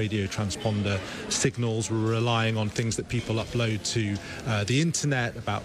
radio transponder signals. We're relying on things that people upload to the internet about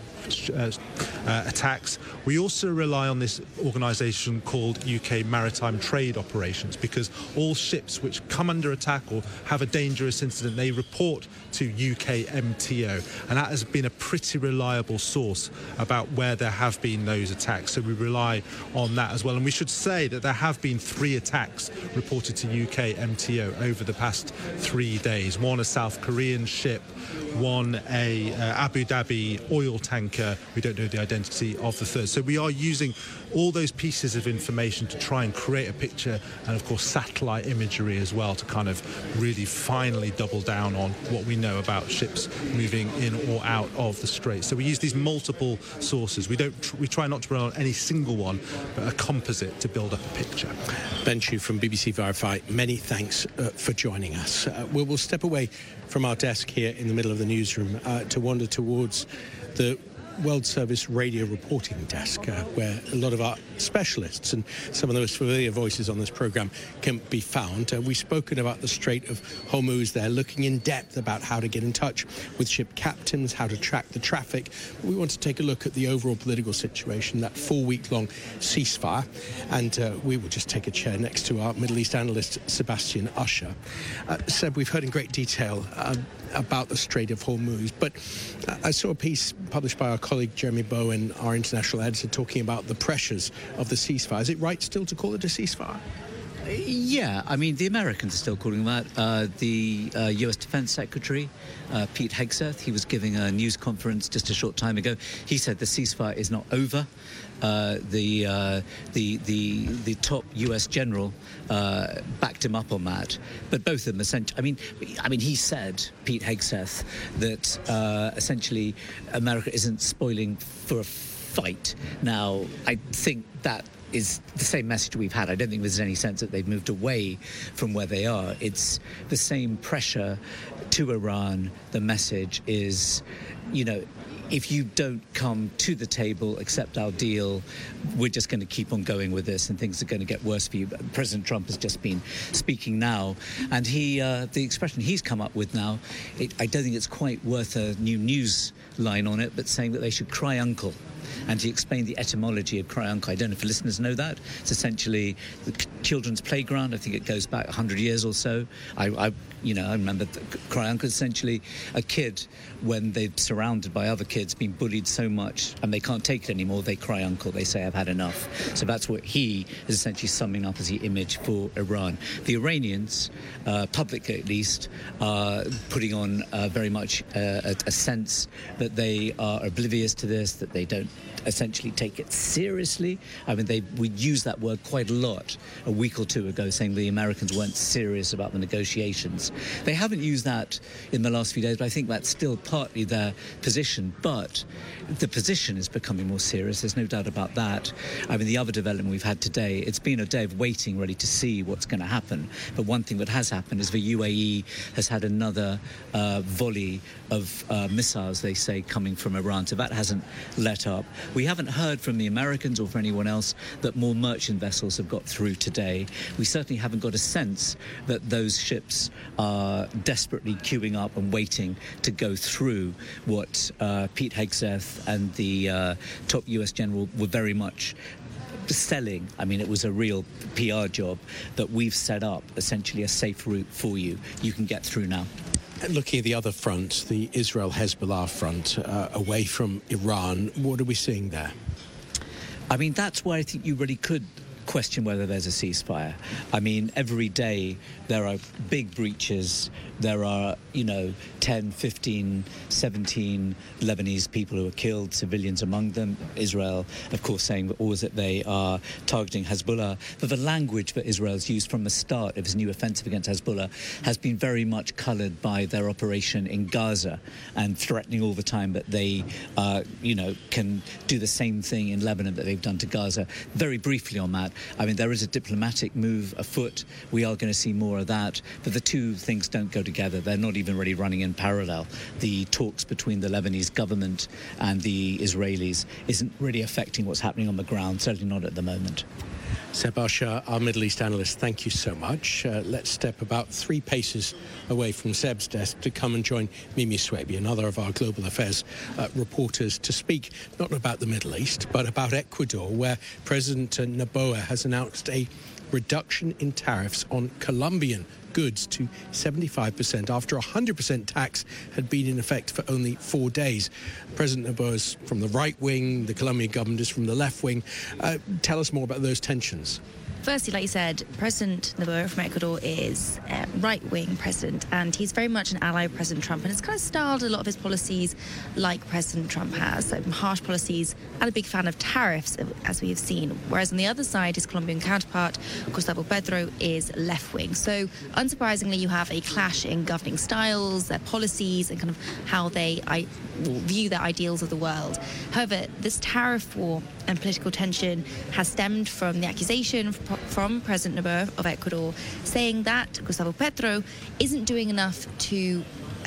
attacks. We also rely on this organisation called UK Maritime Trade Operations, because all ships which come under attack or have a dangerous incident, they report to UK MTO, and that has been a pretty reliable source about where there have been those attacks. So we rely on that as well. And we should say that there have been 3 attacks reported to UK MTO over the past 3 days. One a South Korean ship, one a Abu Dhabi oil tanker. We don't know the identity of the third. So we are using all those pieces of information to try and create a picture, and of course satellite imagery as well, to kind of really finally double down on what we know about ships moving in or out of the Strait. So we use these multiple sources. We try not to rely on any single one, but a composite to build up a picture. Ben Chew from BBC Verify, many thanks for joining us. We'll step away from our desk here in the middle of the newsroom to wander towards the World Service radio reporting desk, where a lot of our specialists and some of the most familiar voices on this programme can be found. We've spoken about the Strait of Hormuz. They're looking in depth about how to get in touch with ship captains, how to track the traffic. We want to take a look at the overall political situation, that 4-week-long ceasefire. And we will just take a chair next to our Middle East analyst, Sebastian Usher. Seb, we've heard in great detail about the Strait of Hormuz, but I saw a piece published by our colleague Jeremy Bowen, our international editor, talking about the pressures of the ceasefire. Is it right still to call it a ceasefire? Yeah, I mean, the Americans are still calling that. The US Defense Secretary, Pete Hegseth, he was giving a news conference just a short time ago. He said the ceasefire is not over. The top US general backed him up on that. But both of them essentially, I mean, he said, Pete Hegseth, that essentially America isn't spoiling for a fight. Now, I think that is the same message we've had. I don't think there's any sense that they've moved away from where they are. It's the same pressure to Iran. The message is, if you don't come to the table, accept our deal, we're just going to keep on going with this and things are going to get worse for you. President Trump has just been speaking now, and the expression he's come up with now, I don't think it's quite worth a new news line on it, but saying that they should cry uncle. And he explained the etymology of Cry Uncle. I don't know if listeners know that. It's essentially the children's playground. I think it goes back 100 years or so. I remember Cry Uncle, essentially a kid, when they're surrounded by other kids, being bullied so much and they can't take it anymore, they cry uncle. They say, I've had enough. So that's what he is essentially summing up as the image for Iran. The Iranians, publicly at least, are putting on very much a sense that they are oblivious to this, that they don't essentially take it seriously. I mean, we used that word quite a lot a week or two ago, saying the Americans weren't serious about the negotiations. They haven't used that in the last few days, but I think that's still partly their position. But the position is becoming more serious. There's no doubt about that. I mean, the other development we've had today, it's been a day of waiting really to see what's going to happen. But one thing that has happened is the UAE has had another volley of missiles, they say, coming from Iran. So that hasn't let up. We haven't heard from the Americans or from anyone else that more merchant vessels have got through today. We certainly haven't got a sense that those ships are desperately queuing up and waiting to go through what Pete Hegseth and the top US general were very much selling. I mean, it was a real PR job that we've set up essentially a safe route for you. You can get through now. Looking at the other front, the Israel-Hezbollah front, away from Iran, what are we seeing there? I mean, that's where I think you really could question whether there's a ceasefire. I mean, every day there are big breaches. There are, 10, 15, 17 Lebanese people who are killed, civilians among them. Israel, of course, saying always that they are targeting Hezbollah. But the language that Israel's used from the start of its new offensive against Hezbollah has been very much coloured by their operation in Gaza and threatening all the time that they, can do the same thing in Lebanon that they've done to Gaza. Very briefly on that, I mean, there is a diplomatic move afoot. We are going to see more of that. But the two things don't go together. They're not even really running in parallel. The talks between the Lebanese government and the Israelis isn't really affecting what's happening on the ground, certainly not at the moment. Seb Shah, our Middle East analyst, thank you so much. Let's step about 3 paces away from Seb's desk to come and join Mimi Swaby, another of our global affairs reporters, to speak not about the Middle East, but about Ecuador, where President Noboa has announced a reduction in tariffs on Colombian goods to 75% after 100% tax had been in effect for only 4 days. President Noboa is from the right wing, the Colombian government is from the left wing. Tell us more about those tensions. Firstly, like you said, President Noboa from Ecuador is a right-wing president, and he's very much an ally of President Trump, and it's kind of styled a lot of his policies like President Trump has, so harsh policies, and a big fan of tariffs, as we have seen. Whereas on the other side, his Colombian counterpart, Gustavo Petro, is left-wing. So, unsurprisingly, you have a clash in governing styles, their policies, and kind of how they view their ideals of the world. However, this tariff war and political tension has stemmed from the accusation from President Noboa of Ecuador saying that Gustavo Petro isn't doing enough to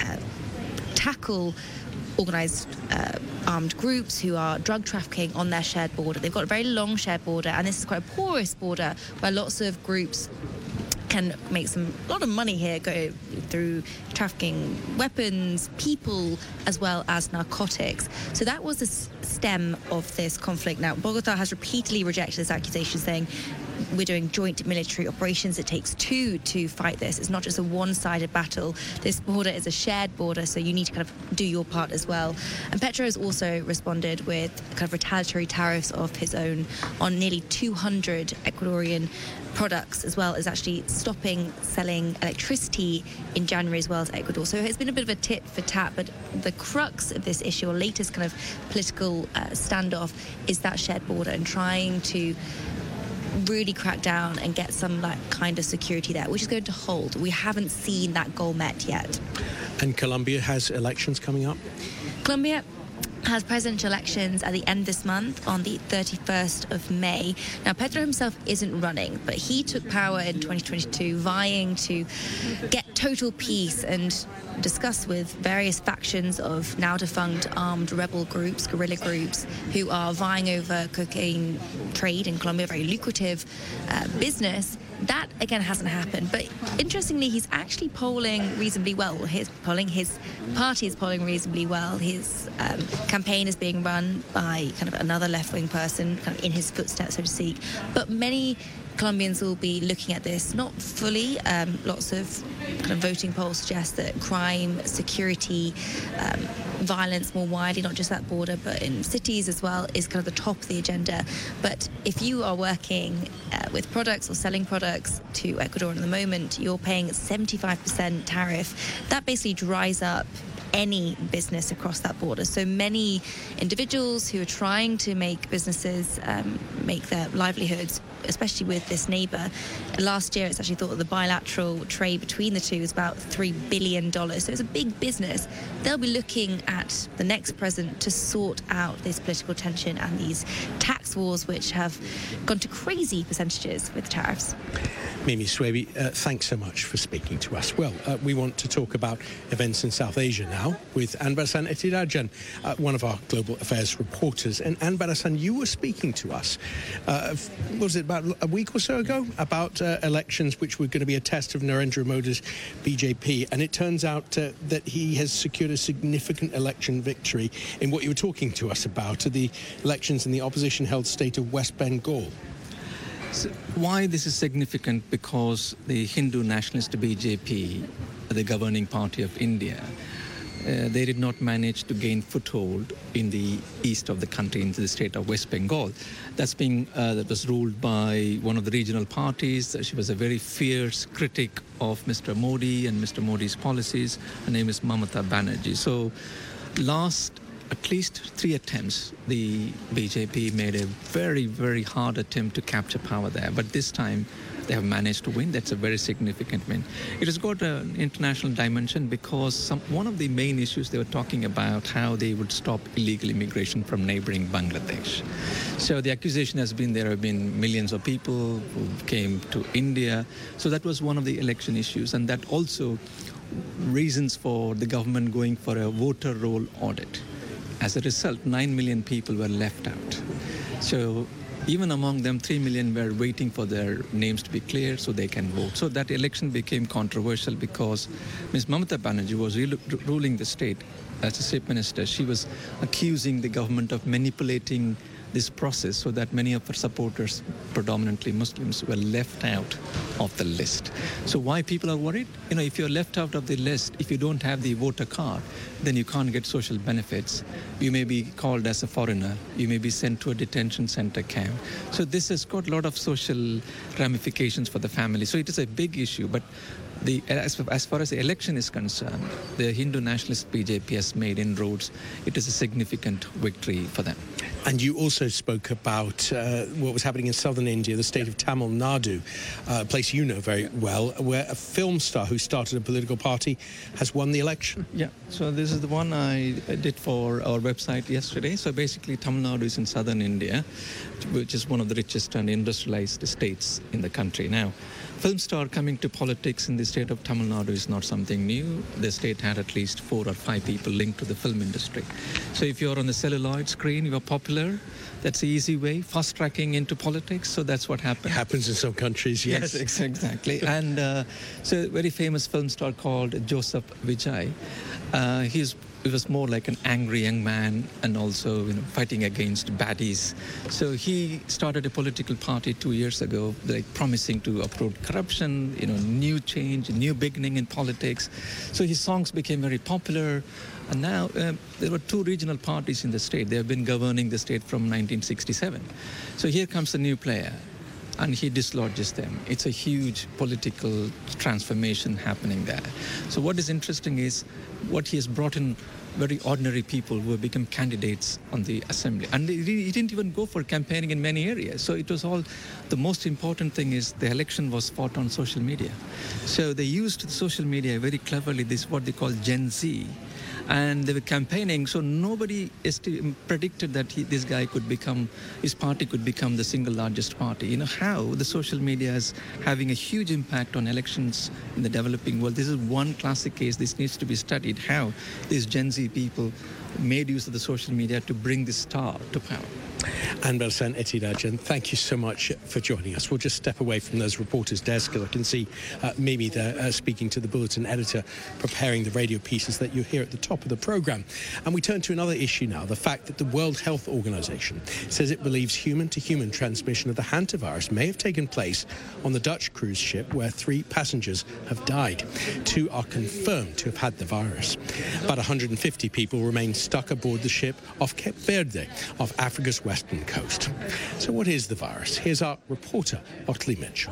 tackle organised armed groups who are drug trafficking on their shared border. They've got a very long shared border, and this is quite a porous border where lots of groups can make a lot of money here, go through trafficking weapons, people, as well as narcotics. So that was the stem of this conflict. Now, Bogota has repeatedly rejected this accusation, saying we're doing joint military operations. It takes 2 to fight this. It's not just a one-sided battle. This border is a shared border, so you need to kind of do your part as well. And Petro has also responded with kind of retaliatory tariffs of his own on nearly 200 Ecuadorian products, as well as actually stopping selling electricity in January as well as Ecuador. So it's been a bit of a tit for tat, but the crux of this issue, or latest kind of political standoff, is that shared border and trying to really crack down and get some kind of security there, which is going to hold. We haven't seen that goal met yet. And Colombia has elections coming up? Colombia has presidential elections at the end of this month on the 31st of May. Now, Petro himself isn't running, but he took power in 2022 vying to get total peace and discuss with various factions of now defunct armed rebel groups, guerrilla groups, who are vying over cocaine trade in Colombia, a very lucrative business. That, again, hasn't happened. But interestingly, he's actually polling reasonably well. His party is polling reasonably well. His campaign is being run by kind of another left-wing person, kind of in his footsteps, so to speak. But many Colombians will be looking at this, not fully. Lots of kind of voting polls suggest that crime, security, violence more widely, not just at border, but in cities as well, is kind of the top of the agenda. But if you are working with products or selling products to Ecuador at the moment, you're paying 75% tariff. That basically dries up any business across that border. So many individuals who are trying to make businesses make their livelihoods, especially with this neighbour. Last year, it's actually thought that the bilateral trade between the two is about $3 billion. So it's a big business. They'll be looking at the next president to sort out this political tension and these tax wars, which have gone to crazy percentages with tariffs. Mimi Swaby, thanks so much for speaking to us. Well, we want to talk about events in South Asia now with Anwar Hassan Etirajan, one of our global affairs reporters. And Anwar Hassan, you were speaking to us, was it about a week or so ago, about elections which were going to be a test of Narendra Modi's BJP. And it turns out that he has secured a significant election victory in what you were talking to us about, the elections in the opposition-held state of West Bengal. So why this is significant? Because the Hindu nationalist BJP, the governing party of India, they did not manage to gain foothold in the east of the country, into the state of West Bengal. That was ruled by one of the regional parties. She was a very fierce critic of Mr. Modi and Mr. Modi's policies. Her name is Mamata Banerjee. So at least 3 attempts, the BJP made a very, very hard attempt to capture power there. But this time, they have managed to win. That's a very significant win. It has got an international dimension because one of the main issues they were talking about, how they would stop illegal immigration from neighboring Bangladesh. So the accusation has been there have been millions of people who came to India. So that was one of the election issues. And that also reasons for the government going for a voter roll audit. As a result, 9 million people were left out. So Even among them, 3 million were waiting for their names to be cleared so they can vote. So that election became controversial because Ms. Mamata Banerjee was ruling the state as a state minister. She was accusing the government of manipulating this process so that many of her supporters, predominantly Muslims, were left out of the list. So why people are worried? If you're left out of the list, if you don't have the voter card, then you can't get social benefits. You may be called as a foreigner. You may be sent to a detention center camp. So this has got a lot of social ramifications for the family. So it is a big issue. But as far as the election is concerned, the Hindu nationalist BJP has made inroads. It is a significant victory for them. And you also spoke about what was happening in southern India, the state of Tamil Nadu, a place you know very well, where a film star who started a political party has won the election. Yeah, so this is the one I did for our website yesterday. So basically, Tamil Nadu is in southern India, which is one of the richest and industrialized states in the country. Now, film star coming to politics in the state of Tamil Nadu is not something new. The state had at least 4 or 5 people linked to the film industry. So if you're on the celluloid screen, you're popular. That's the easy way, fast tracking into politics. So that's what happened. It happens in some countries, yes. Yes, exactly. And so a very famous film star called Joseph Vijay. He was more like an angry young man and also fighting against baddies. So he started a political party 2 years ago, promising to uproot corruption, new change, new beginning in politics. So his songs became very popular. And now there were 2 regional parties in the state. They have been governing the state from 1967. So here comes a new player, and he dislodges them. It's a huge political transformation happening there. So what is interesting is what he has brought in very ordinary people who have become candidates on the assembly. And he didn't even go for campaigning in many areas. So it was all, the most important thing is the election was fought on social media. So they used social media very cleverly, this what they call Gen Z. And they were campaigning, so nobody predicted that this guy could become, his party could become the single largest party. How the social media is having a huge impact on elections in the developing world. This is one classic case. This needs to be studied, how these Gen Z people made use of the social media to bring this star to power. Anbel Sen Etirajan, thank you so much for joining us. We'll just step away from those reporters' desks. I can see Mimi there speaking to the bulletin editor, preparing the radio pieces that you hear at the top of the programme. And we turn to another issue now, the fact that the World Health Organization says it believes human-to-human transmission of the hantavirus may have taken place on the Dutch cruise ship where 3 passengers have died. 2 are confirmed to have had the virus. About 150 people remain stuck aboard the ship off Cape Verde, off Africa's western coast. So what is the virus? Here's our reporter, Otley Mitchell.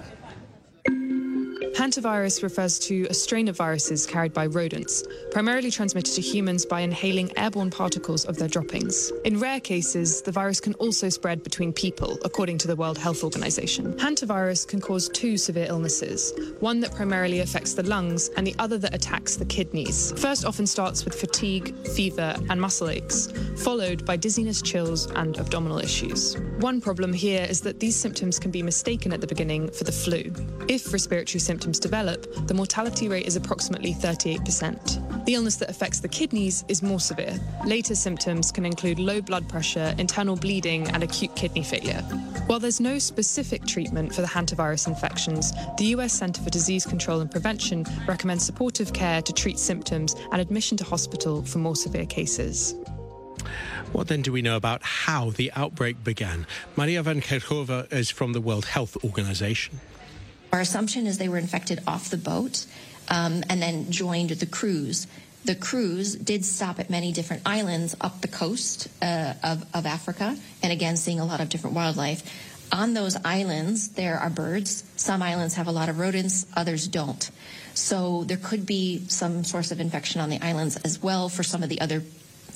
Hantavirus refers to a strain of viruses carried by rodents, primarily transmitted to humans by inhaling airborne particles of their droppings. In rare cases, the virus can also spread between people, according to the World Health Organization. Hantavirus can cause 2 severe illnesses, one that primarily affects the lungs and the other that attacks the kidneys. First often starts with fatigue, fever, and muscle aches, followed by dizziness, chills, and abdominal issues. One problem here is that these symptoms can be mistaken at the beginning for the flu. If respiratory symptoms develop, the mortality rate is approximately 38%. The illness that affects the kidneys is more severe. Later symptoms can include low blood pressure, internal bleeding, and acute kidney failure. While there's no specific treatment for the hantavirus infections, the US Centre for Disease Control and Prevention recommends supportive care to treat symptoms and admission to hospital for more severe cases. What then do we know about how the outbreak began? Maria van Kerkhove is from the World Health Organization. Our assumption is they were infected off the boat and then joined the cruise. The cruise did stop at many different islands up the coast of Africa, and again, seeing a lot of different wildlife. On those islands, there are birds. Some islands have a lot of rodents, others don't. So there could be some source of infection on the islands as well for some of the other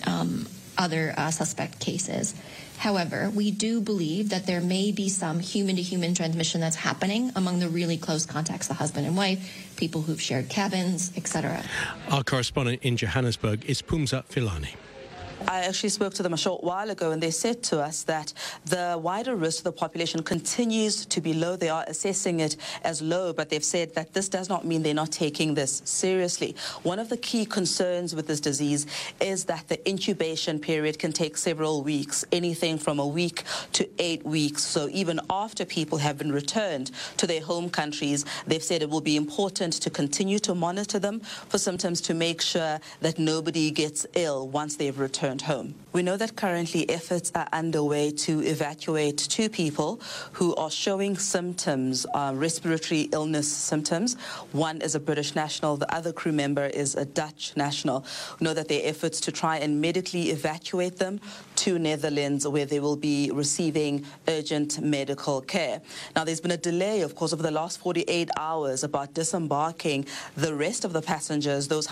suspect cases. However, we do believe that there may be some human-to-human transmission that's happening among the really close contacts, the husband and wife, people who've shared cabins, etc. Our correspondent in Johannesburg is Pumza Filani. I actually spoke to them a short while ago, and they said to us that the wider risk to the population continues to be low. They are assessing it as low, but they've said that this does not mean they're not taking this seriously. One of the key concerns with this disease is that the incubation period can take several weeks, anything from a week to 8 weeks. So even after people have been returned to their home countries, they've said it will be important to continue to monitor them for symptoms to make sure that nobody gets ill once they've returned home. We know that currently efforts are underway to evacuate 2 people who are showing symptoms, respiratory illness symptoms. One is a British national, the other crew member is a Dutch national. We know that there are efforts to try and medically evacuate them to Netherlands, where they will be receiving urgent medical care. Now, there's been a delay, of course, over the last 48 hours about disembarking the rest of the passengers, those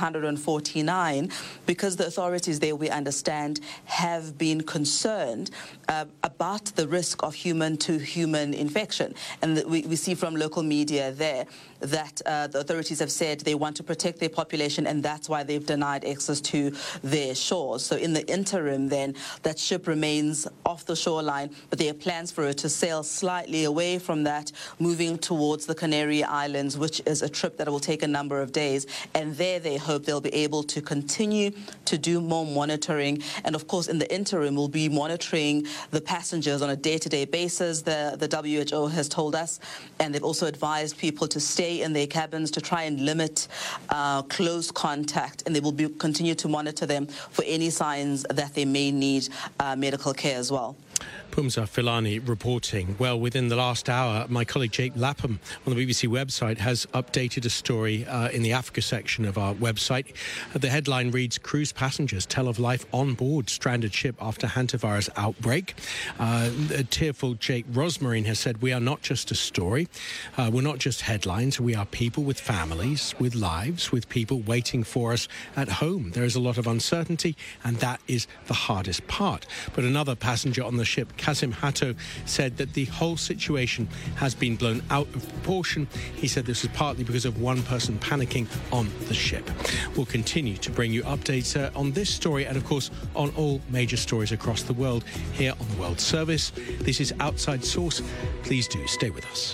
149, because the authorities there, we understand, have been concerned about the risk of human-to-human infection. And we see from local media there that the authorities have said they want to protect their population, and that's why they've denied access to their shores. So in the interim, then, that ship remains off the shoreline, but there are plans for it to sail slightly away from that, moving towards the Canary Islands, which is a trip that will take a number of days. And there they hope they'll be able to continue to do more monitoring. And of course, in the interim, we'll be monitoring the passengers on a day-to-day basis, the WHO has told us. And they've also advised people to stay in their cabins to try and limit close contact. And they will continue to monitor them for any signs that they may need medical care as well. Pumza Filani reporting. Well, within the last hour, my colleague Jake Lapham on the BBC website has updated a story in the Africa section of our website. The headline reads, "Cruise passengers tell of life on board stranded ship after hantavirus outbreak." Tearful Jake Rosmarine has said, "We are not just a story. We're not just headlines. We are people with families, with lives, with people waiting for us at home. There is a lot of uncertainty, and that is the hardest part." But another passenger on the ship, Kasim Hatto, said that the whole situation has been blown out of proportion. He said this was partly because of one person panicking on the ship. We'll continue to bring you updates on this story and, of course, on all major stories across the world here on the World Service. This is Outside Source. Please do stay with us.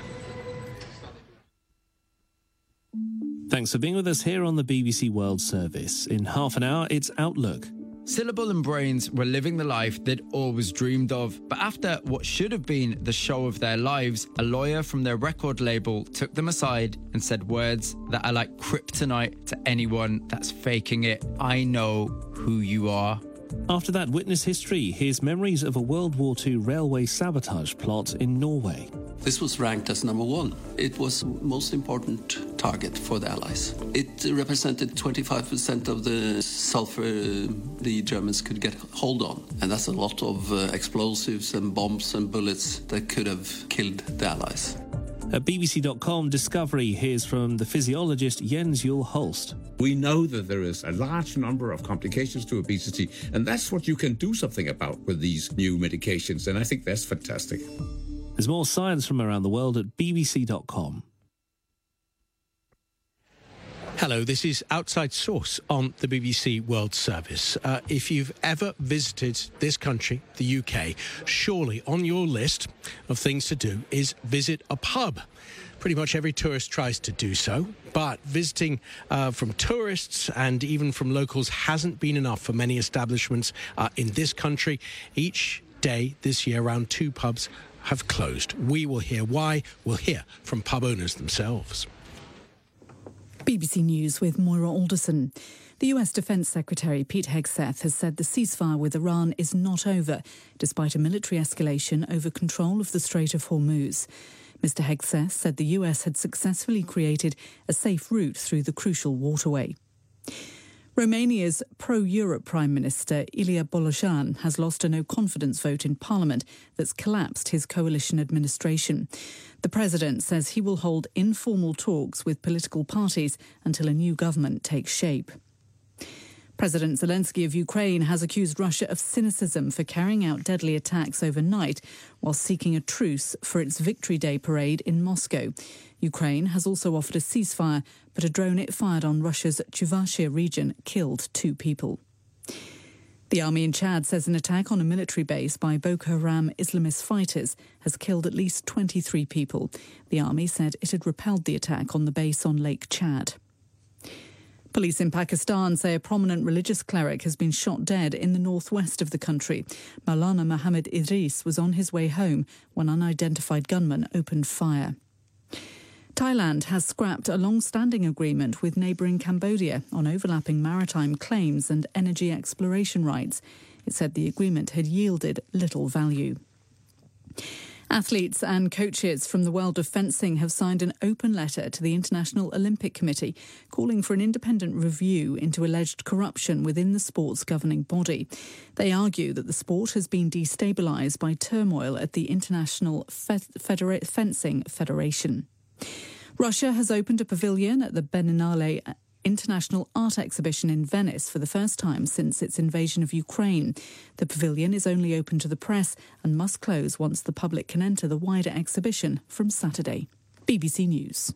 Thanks for being with us here on the BBC World Service. In half an hour, it's Outlook. Syllable and Brains were living the life they'd always dreamed of. But after what should have been the show of their lives, a lawyer from their record label took them aside and said words that are like kryptonite to anyone that's faking it. "I know who you are." After that, Witness History. Here's memories of a World War II railway sabotage plot in Norway. This was ranked as number 1. It was the most important target for the Allies. It represented 25% of the sulfur the Germans could get hold on. And that's a lot of explosives and bombs and bullets that could have killed the Allies. At BBC.com Discovery, here's from the physiologist Jens Juul Holst. We know that there is a large number of complications to obesity, and that's what you can do something about with these new medications, and I think that's fantastic. There's more science from around the world at BBC.com. Hello, this is Outside Source on the BBC World Service. If you've ever visited this country, the UK, surely on your list of things to do is visit a pub. Pretty much every tourist tries to do so, but visiting from tourists and even from locals hasn't been enough for many establishments in this country. Each day this year, around 2 pubs have closed. We will hear why. We'll hear from pub owners themselves. BBC News with Moira Alderson. The US Defence Secretary Pete Hegseth has said the ceasefire with Iran is not over, despite a military escalation over control of the Strait of Hormuz. Mr. Hegseth said the US had successfully created a safe route through the crucial waterway. Romania's pro-Europe Prime Minister Ilie Bolojan has lost a no-confidence vote in Parliament that's collapsed his coalition administration. The president says he will hold informal talks with political parties until a new government takes shape. President Zelensky of Ukraine has accused Russia of cynicism for carrying out deadly attacks overnight while seeking a truce for its Victory Day parade in Moscow. Ukraine has also offered a ceasefire, but a drone it fired on Russia's Chuvashia region killed 2 people. The army in Chad says an attack on a military base by Boko Haram Islamist fighters has killed at least 23 people. The army said it had repelled the attack on the base on Lake Chad. Police in Pakistan say a prominent religious cleric has been shot dead in the northwest of the country. Maulana Muhammad Idris was on his way home when unidentified gunmen opened fire. Thailand has scrapped a long-standing agreement with neighbouring Cambodia on overlapping maritime claims and energy exploration rights. It said the agreement had yielded little value. Athletes and coaches from the world of fencing have signed an open letter to the International Olympic Committee calling for an independent review into alleged corruption within the sport's governing body. They argue that the sport has been destabilised by turmoil at the International Fencing Federation. Russia has opened a pavilion at the Biennale International Art Exhibition in Venice for the first time since its invasion of Ukraine. The pavilion is only open to the press and must close once the public can enter the wider exhibition from Saturday. BBC News.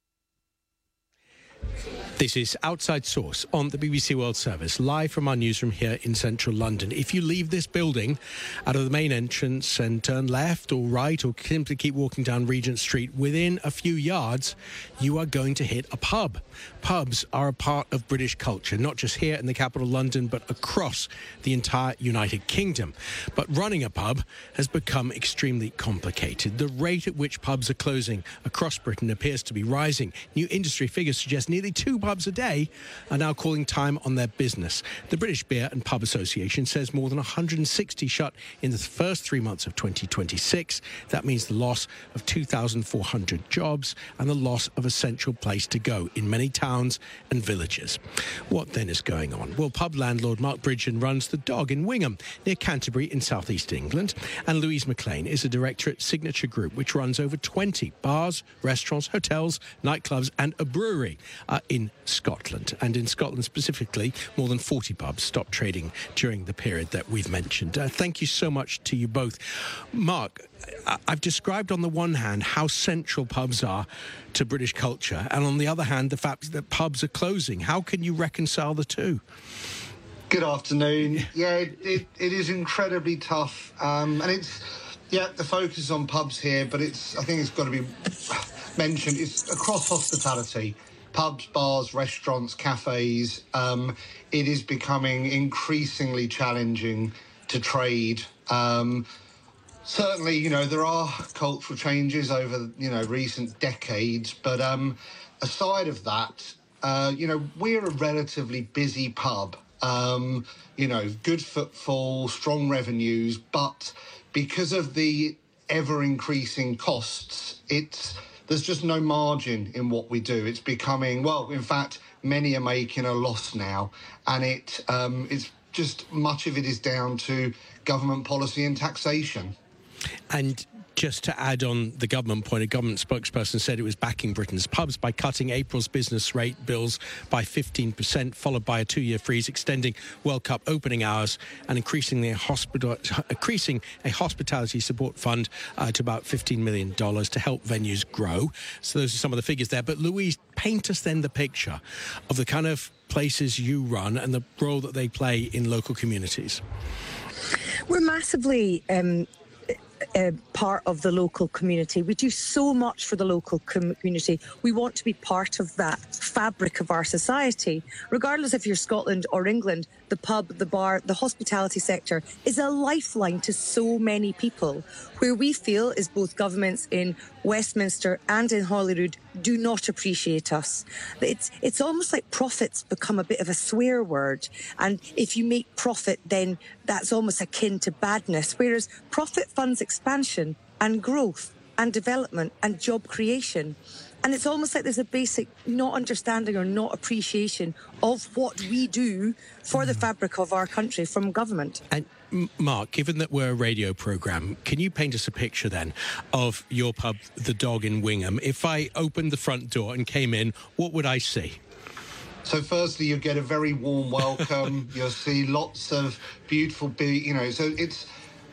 This is Outside Source on the BBC World Service, live from our newsroom here in central London. If you leave this building out of the main entrance and turn left or right or simply keep walking down Regent Street, within a few yards, you are going to hit a pub. Pubs are a part of British culture, not just here in the capital London, but across the entire United Kingdom. But running a pub has become extremely complicated. The rate at which pubs are closing across Britain appears to be rising. New industry figures suggest nearly 2 pubs a day are now calling time on their business. The British Beer and Pub Association says more than 160 shut in the first 3 months of 2026. That means the loss of 2,400 jobs and the loss of a central place to go in many towns and villages. What then is going on? Well, pub landlord Mark Bridgen runs The Dog in Wingham, near Canterbury in southeast England, and Louise McLean is a director at Signature Group, which runs over 20 bars, restaurants, hotels, nightclubs and a brewery in Scotland. And in Scotland specifically, more than 40 pubs stopped trading during the period that we've mentioned. Thank you so much to you both. Mark, I've described on the one hand how central pubs are to British culture, and on the other hand, the fact that pubs are closing. How can you reconcile the two? Good afternoon. Yeah, it is incredibly tough. And it's, the focus is on pubs here, but I think it's got to be mentioned, it's across hospitality. Pubs, bars, restaurants, cafes. It is becoming increasingly challenging to trade. Certainly, there are cultural changes over, recent decades. But aside of that, we're a relatively busy pub. Good footfall, strong revenues. But because of the ever-increasing costs, there's just no margin in what we do. It's becoming, in fact, many are making a loss now. And it's just much of it is down to government policy and taxation. And just to add on the government point, a government spokesperson said it was backing Britain's pubs by cutting April's business rate bills by 15%, followed by a 2-year freeze, extending World Cup opening hours and increasing a hospitality support fund to about $15 million to help venues grow. So those are some of the figures there. But Louise, paint us then the picture of the kind of places you run and the role that they play in local communities. We're massively part of the local community. We do so much for the local community. We want to be part of that fabric of our society. Regardless if you're Scotland or England, the pub, the bar, the hospitality sector is a lifeline to so many people. Where we feel is both governments in Westminster and in Holyrood do not appreciate us. It's almost like profits become a bit of a swear word. And if you make profit, then that's almost akin to badness. Whereas profit funds expansion and growth and development and job creation. And it's almost like there's a basic not understanding or not appreciation of what we do for the fabric of our country from government. And Mark, given that we're a radio programme, can you paint us a picture then of your pub, The Dog in Wingham? If I opened the front door and came in, what would I see? So firstly, you get a very warm welcome. You'll see lots of beautiful, so it's,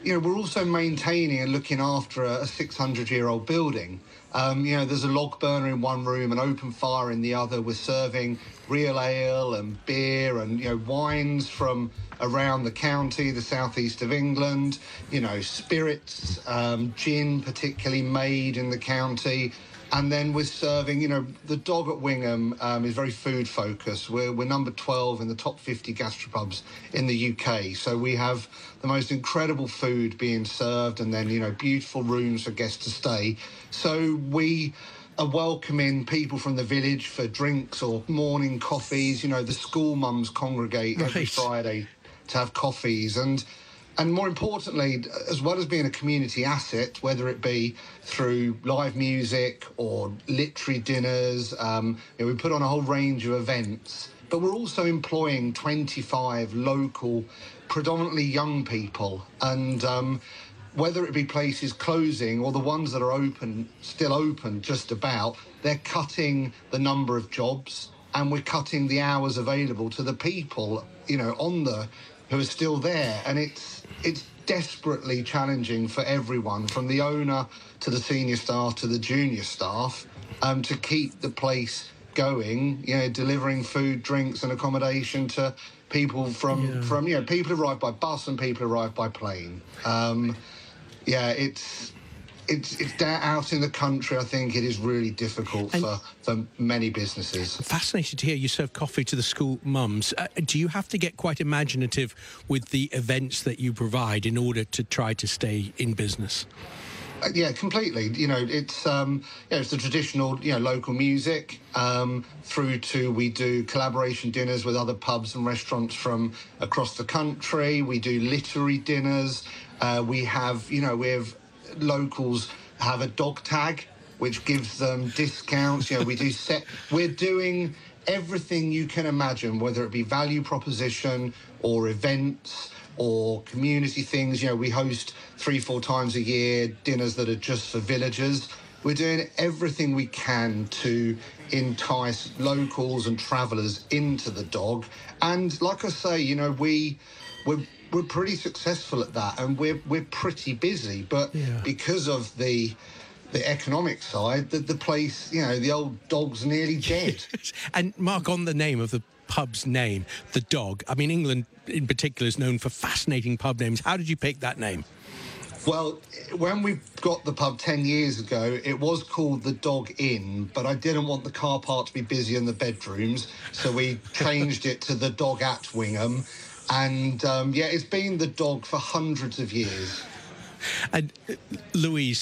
we're also maintaining and looking after a 600-year-old building. There's a log burner in one room, an open fire in the other. We're serving real ale and beer and, wines from around the county, the southeast of England, spirits, gin particularly made in the county. And then we're serving, the dog at Wingham is very food focused. We're number 12 in the top 50 gastropubs in the UK. So we have the most incredible food being served and then, beautiful rooms for guests to stay. So we are welcoming people from the village for drinks or morning coffees. The school mums congregate every Friday to have coffees. And more importantly, as well as being a community asset, whether it be through live music or literary dinners, we put on a whole range of events, but we're also employing 25 local, predominantly young people. And whether it be places closing or the ones that are open, still open just about, they're cutting the number of jobs and we're cutting the hours available to the people, who are still there. And it's desperately challenging for everyone, from the owner to the senior staff to the junior staff, to keep the place going, delivering food, drinks and accommodation to people from people who arrive by bus and people who arrive by plane. It's out in the country. I think it is really difficult for many businesses. Fascinated to hear you serve coffee to the school mums. Do you have to get quite imaginative with the events that you provide in order to try to stay in business? Yeah, completely. It's the traditional, local music, through to we do collaboration dinners with other pubs and restaurants from across the country. We do literary dinners. We have locals have a dog tag, which gives them discounts. We're doing everything you can imagine, whether it be value proposition or events or community things. We host 3-4 times a year dinners that are just for villagers. We're doing everything we can to entice locals and travellers into the dog. And like I say, we're pretty successful at that, and we're pretty busy. But because of the economic side, the place, the old dog's nearly dead. And Mark, on the name of the pub's name, the Dog, I mean, England in particular is known for fascinating pub names. How did you pick that name? Well, when we got the pub 10 years ago, it was called the Dog Inn, but I didn't want the car park to be busy in the bedrooms, so we changed it to the Dog at Wingham. And, it's been the Dog for hundreds of years. And Louise,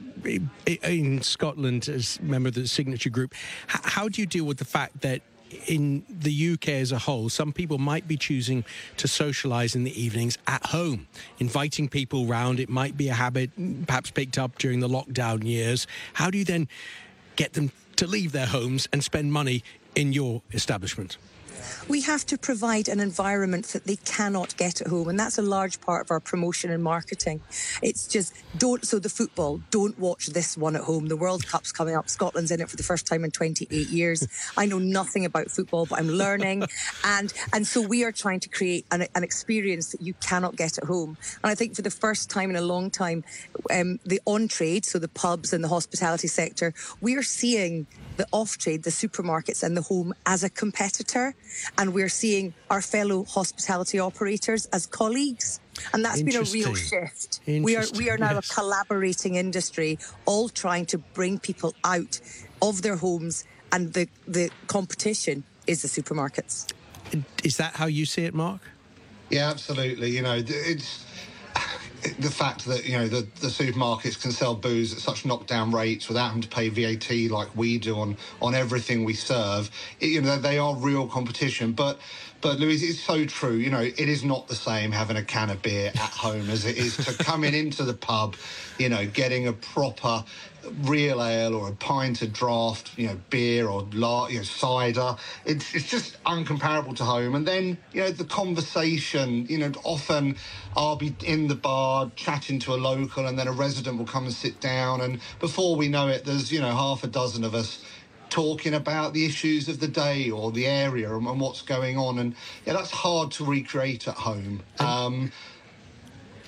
in Scotland, as a member of the Signature Group, how do you deal with the fact that in the UK as a whole, some people might be choosing to socialise in the evenings at home, inviting people round? It might be a habit perhaps picked up during the lockdown years. How do you then get them to leave their homes and spend money in your establishment? We have to provide an environment that they cannot get at home, and that's a large part of our promotion and marketing. It's just don't watch this one at home. The World Cup's coming up. Scotland's in it for the first time in 28 years. I know nothing about football, but I'm learning. and so we are trying to create an experience that you cannot get at home. And I think for the first time in a long time, the on-trade, so the pubs and the hospitality sector, we are seeing the off-trade, the supermarkets and the home as a competitor. And we're seeing our fellow hospitality operators as colleagues. And that's been a real shift. We are now a collaborating industry, all trying to bring people out of their homes, and the competition is the supermarkets. Is that how you see it, Mark? Yeah, absolutely. It's the fact that the supermarkets can sell booze at such knockdown rates without having to pay VAT like we do on everything we serve. They are real competition. But Louise, it's so true. It is not the same having a can of beer at home as it is to coming into the pub, getting a proper real ale or a pint of draft, beer or cider. It's just uncomparable to home. And then, the conversation, often I'll be in the bar chatting to a local and then a resident will come and sit down. And before we know it, there's, half a dozen of us talking about the issues of the day or the area and what's going on. And that's hard to recreate at home.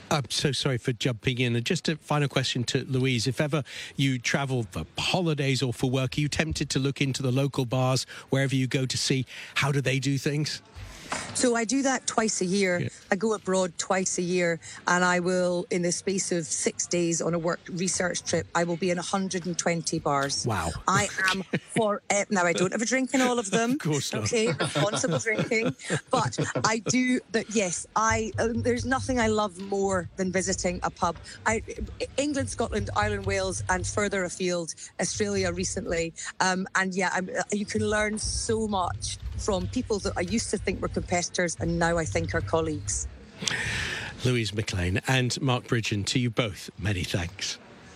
I'm so sorry for jumping in. And just a final question to Louise. If ever you travel for holidays or for work, are you tempted to look into the local bars, wherever you go, to see how do they do things? So I do that twice a year. Yeah. I go abroad twice a year, and I will, in the space of 6 days on a work research trip, I will be in 120 bars. Wow. I am for... now, I don't have a drink in all of them. Of course not. Okay, responsible drinking. But I do... But yes, there's nothing I love more than visiting a pub. England, Scotland, Ireland, Wales, and further afield, Australia recently. And yeah, you can learn so much from people that I used to think were competitors and now I think are colleagues. Louise McLean and Mark Bridgen, to you both, many thanks.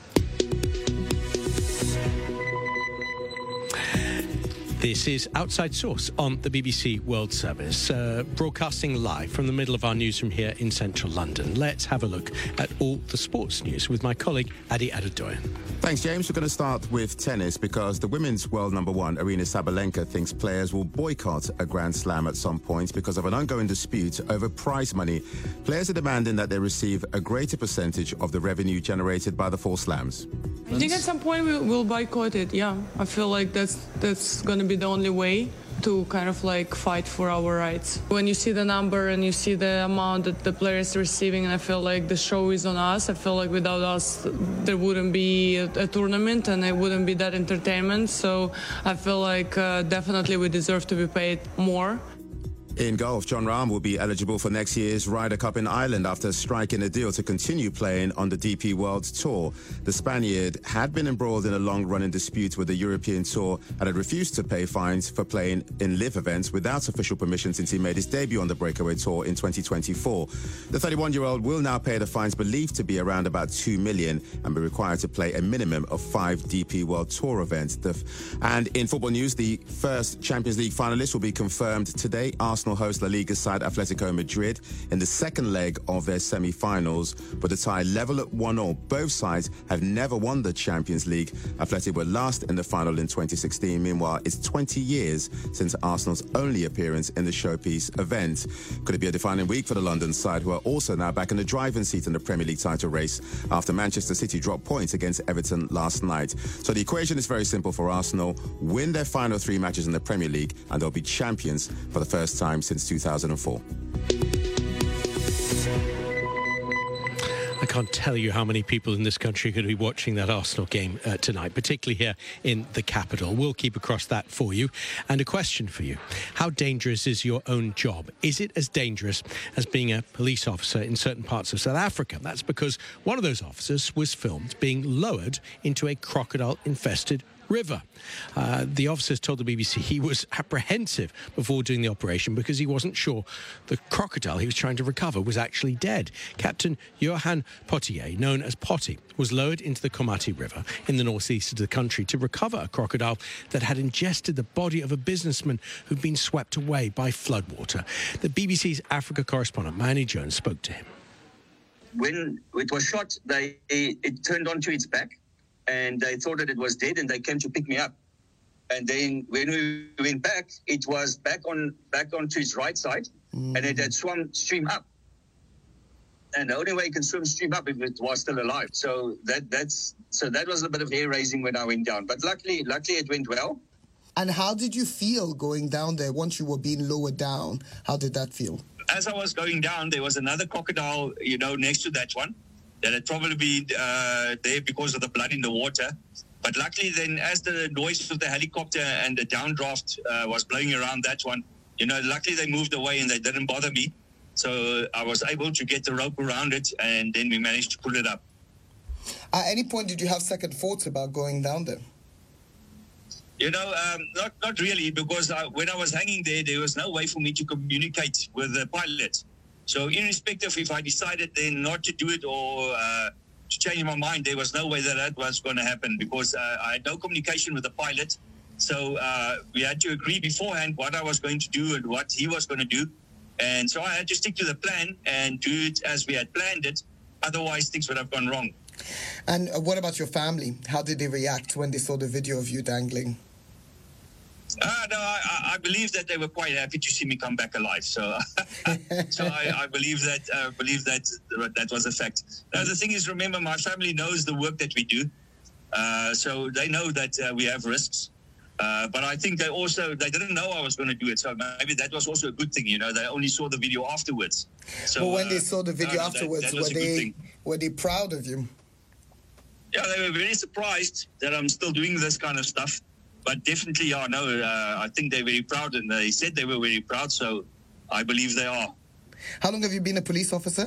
This is Outside Source on the BBC World Service, broadcasting live from the middle of our newsroom here in central London. Let's have a look at all the sports news with my colleague Adi Adedoyan. Thanks, James. We're going to start with tennis because the women's world number one, Aryna Sabalenka, thinks players will boycott a Grand Slam at some point because of an ongoing dispute over prize money. Players are demanding that they receive a greater percentage of the revenue generated by the 4 slams. I think at some point we'll boycott it, yeah. I feel like that's going to be the only way to kind of like fight for our rights. When you see the number and you see the amount that the player is receiving, and I feel like the show is on us. I feel like without us there wouldn't be a tournament and it wouldn't be that entertainment. So I feel like definitely we deserve to be paid more. In golf, Jon Rahm will be eligible for next year's Ryder Cup in Ireland after striking a deal to continue playing on the DP World Tour. The Spaniard had been embroiled in a long-running dispute with the European Tour and had refused to pay fines for playing in live events without official permission since he made his debut on the Breakaway Tour in 2024. The 31-year-old will now pay the fines believed to be around about $2 million and be required to play a minimum of 5 DP World Tour events. And in football news, the first Champions League finalists will be confirmed today. Arsenal host La Liga side Atletico Madrid in the second leg of their semi-finals, but the tie level at 1-1. Both sides have never won the Champions League. Atletico were last in the final in 2016. Meanwhile, it's 20 years since Arsenal's only appearance in the showpiece event. Could it be a defining week for the London side, who are also now back in the driving seat in the Premier League title race after Manchester City dropped points against Everton last night? So the equation is very simple for Arsenal: win their final 3 matches in the Premier League and they'll be champions for the first time since 2004. I can't tell you how many people in this country are going to be watching that Arsenal game tonight, particularly here in the capital. We'll keep across that for you. And a question for you: how dangerous is your own job? Is it as dangerous as being a police officer in certain parts of South Africa? That's because one of those officers was filmed being lowered into a crocodile-infested river. The officers told the BBC he was apprehensive before doing the operation because he wasn't sure the crocodile he was trying to recover was actually dead. Captain Johan Potier, known as Potty, was lowered into the Komati River in the northeast of the country to recover a crocodile that had ingested the body of a businessman who'd been swept away by floodwater. The BBC's Africa correspondent, Manny Jones, spoke to him. When it was shot, it turned onto its back, and they thought that it was dead, and they came to pick me up. And then when we went back, it was back onto its right side, and it had swum stream up. And the only way it can swim stream up if it was still alive. So that was a bit of hair raising when I went down. But luckily it went well. And how did you feel going down there once you were being lowered down? How did that feel? As I was going down, there was another crocodile, next to that one, that had probably been there because of the blood in the water. But luckily then, as the noise of the helicopter and the downdraft was blowing around that one, luckily they moved away and they didn't bother me. So I was able to get the rope around it, and then we managed to pull it up. At any point, did you have second thoughts about going down there? Not really, because when I was hanging there was no way for me to communicate with the pilot. So irrespective if I decided then not to do it or to change my mind, there was no way that was going to happen, because I had no communication with the pilot. So we had to agree beforehand what I was going to do and what he was going to do. And so I had to stick to the plan and do it as we had planned it. Otherwise, things would have gone wrong. And what about your family? How did they react when they saw the video of you dangling? No, I believe that they were quite happy to see me come back alive. So, I believe that was a fact. Now, the thing is, remember, my family knows the work that we do, so they know that we have risks. But I think they didn't know I was going to do it. So maybe that was also a good thing. They only saw the video afterwards. So when they saw the video afterwards, were they proud of you? Yeah, they were very surprised that I'm still doing this kind of stuff. But definitely, I think they're very proud, and they said they were very proud, so I believe they are. How long have you been a police officer?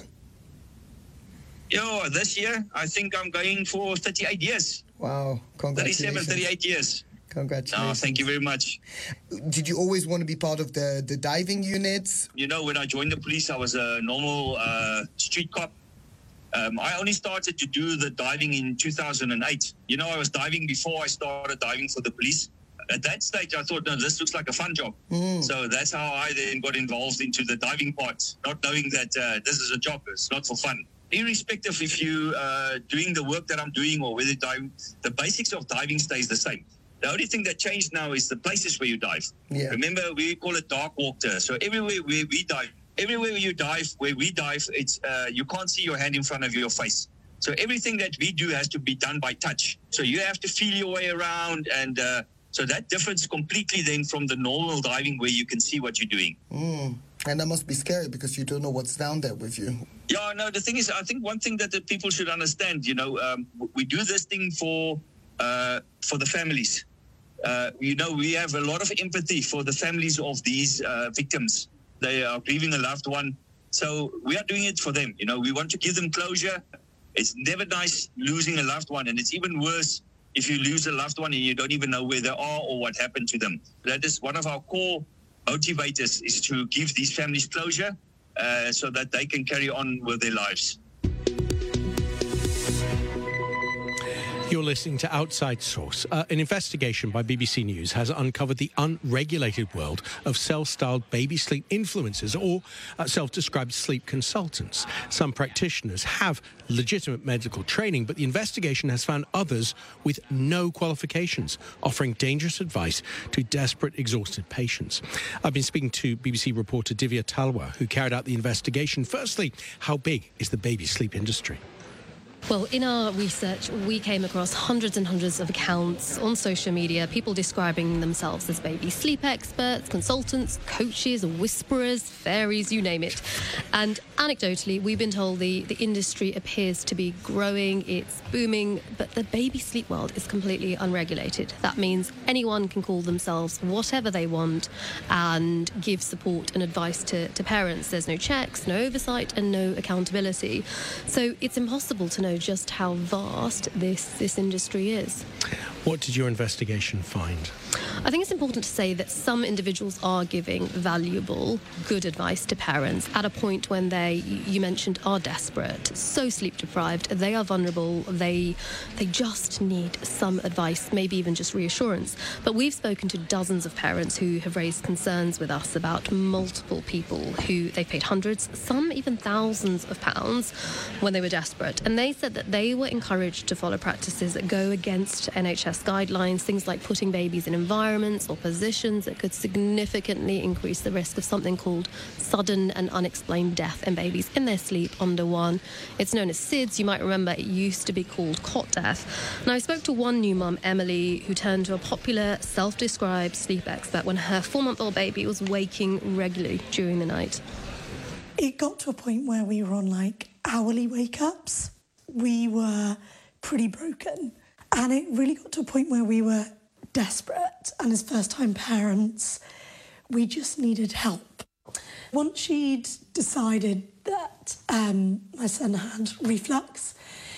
This year, I think I'm going for 38 years. Wow, congratulations. 38 years. Congratulations. Thank you very much. Did you always want to be part of the diving units? When I joined the police, I was a normal street cop. I only started to do the diving in 2008. I was diving before I started diving for the police. At that stage, I thought, no, this looks like a fun job. So that's how I then got involved into the diving part, not knowing that this is a job. It's not for fun. Irrespective if you doing the work that I'm doing or whether diving, the basics of diving stays the same. The only thing that changed now is the places where you dive. Yeah. Remember, we call it dark water. So everywhere where we dive, where we dive, it's you can't see your hand in front of your face. So everything that we do has to be done by touch. So you have to feel your way around, and so that differs completely then from the normal diving where you can see what you're doing. And that must be scary because you don't know what's down there with you. Yeah, no, the thing is, I think one thing that the people should understand, we do this thing for the families. We have a lot of empathy for the families of these victims. They are grieving a loved one. So we are doing it for them. We want to give them closure. It's never nice losing a loved one. And it's even worse if you lose a loved one and you don't even know where they are or what happened to them. That is one of our core motivators, is to give these families closure so that they can carry on with their lives. You're listening to Outside Source. An investigation by BBC News has uncovered the unregulated world of self-styled baby sleep influencers or self-described sleep consultants. Some practitioners have legitimate medical training, but the investigation has found others with no qualifications, offering dangerous advice to desperate, exhausted patients. I've been speaking to BBC reporter Divya Talwar, who carried out the investigation. Firstly, how big is the baby sleep industry? Well, in our research, we came across hundreds and hundreds of accounts on social media, people describing themselves as baby sleep experts, consultants, coaches, whisperers, fairies, you name it. And anecdotally, we've been told the industry appears to be growing, it's booming, but the baby sleep world is completely unregulated. That means anyone can call themselves whatever they want and give support and advice to parents. There's no checks, no oversight, and no accountability. So it's impossible to know just how vast this industry is. What did your investigation find? I think it's important to say that some individuals are giving valuable, good advice to parents at a point when they, you mentioned, are desperate, so sleep deprived, they are vulnerable, they just need some advice, maybe even just reassurance. But we've spoken to dozens of parents who have raised concerns with us about multiple people who they paid hundreds, some even thousands of pounds when they were desperate. And they said that they were encouraged to follow practices that go against NHS guidelines, things like putting babies in environments or positions that could significantly increase the risk of something called sudden and unexplained death in babies in their sleep under one. It's known as SIDS. You might remember it used to be called cot death. Now, I spoke to one new mum, Emily, who turned to a popular self-described sleep expert when her 4-month-old baby was waking regularly during the night. It got to a point where we were on hourly wake-ups. We were pretty broken. And it really got to a point where we were desperate. And as first-time parents, we just needed help. Once she'd decided that my son had reflux,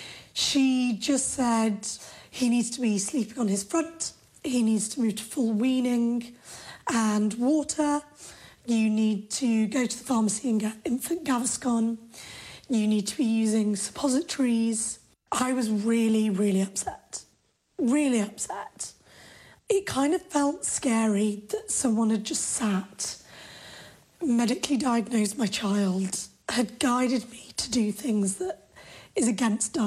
she just said he needs to be sleeping on his front, he needs to move to full weaning and water, you need to go to the pharmacy and get infant Gaviscon, you need to be using suppositories. I was really, really upset. Really upset. It kind of felt scary that someone had just sat, medically diagnosed my child, had guided me to do things that is against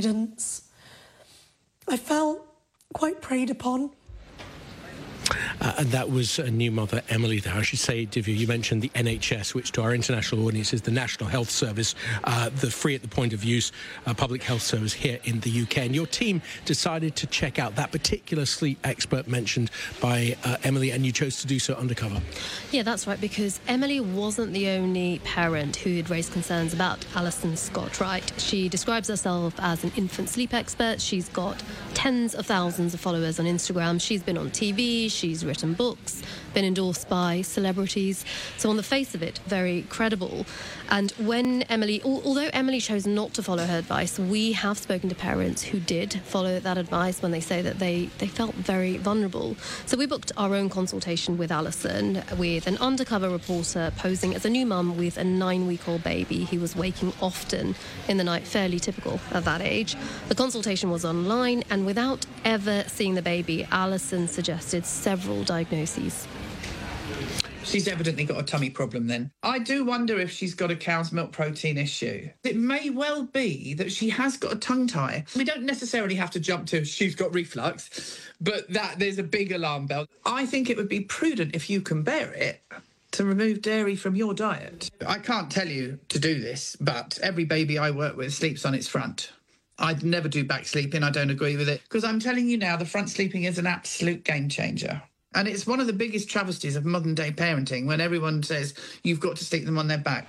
guidance. I felt quite preyed upon. And that was a new mother, Emily, there. I should say, Divya, you mentioned the NHS, which to our international audience is the National Health Service, the free at the point of use public health service here in the UK. And your team decided to check out that particular sleep expert mentioned by Emily, and you chose to do so undercover. Yeah, that's right, because Emily wasn't the only parent who had raised concerns about Alison Scott, right? She describes herself as an infant sleep expert. She's got tens of thousands of followers on Instagram. She's been on TV, she's written books, been endorsed by celebrities. So on the face of it, very credible. And when Emily, although Emily chose not to follow her advice, we have spoken to parents who did follow that advice when they say that they felt very vulnerable. So we booked our own consultation with Alison, with an undercover reporter posing as a new mum with a 9-week-old baby. He was waking often in the night, fairly typical at that age. The consultation was online, and without ever seeing the baby, Alison suggested several diagnoses. She's evidently got a tummy problem then. I do wonder if she's got a cow's milk protein issue. It may well be that she has got a tongue tie. We don't necessarily have to jump to she's got reflux, but that there's a big alarm bell. I think it would be prudent, if you can bear it, to remove dairy from your diet. I can't tell you to do this, but every baby I work with sleeps on its front. I'd never do back sleeping. I don't agree with it. Because I'm telling you now, the front sleeping is an absolute game changer. And it's one of the biggest travesties of modern-day parenting when everyone says you've got to sleep them on their back.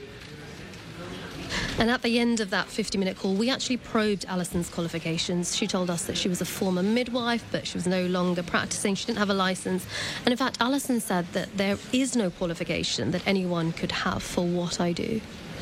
And at the end of that 50-minute call, we actually probed Alison's qualifications. She told us that she was a former midwife, but she was no longer practicing. She didn't have a licence. And in fact, Alison said that there is no qualification that anyone could have for what I do.